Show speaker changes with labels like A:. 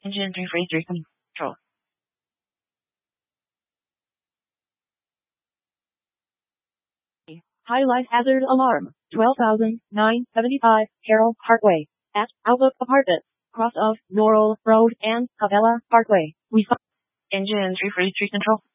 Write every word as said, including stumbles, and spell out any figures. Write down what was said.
A: Engine three free three control.
B: High life hazard alarm. twelve thousand nine hundred seventy-five Carroll Parkway. At Outlook Apartments. Cross of Norrell Road and Havella Parkway. We
A: Engine three free three control.